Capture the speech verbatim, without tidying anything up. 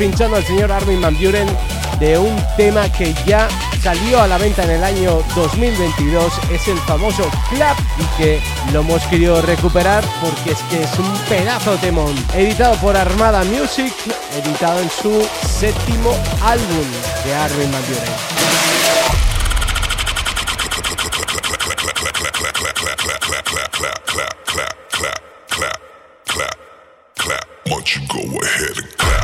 pinchando al señor Armin van Buuren de un tema que ya salió a la venta en el año dos mil veintidós. Es el famoso Clap y que lo hemos querido recuperar porque es que es un pedazo de temón. Editado por Armada Music, editado en su séptimo álbum de Armin van Buuren.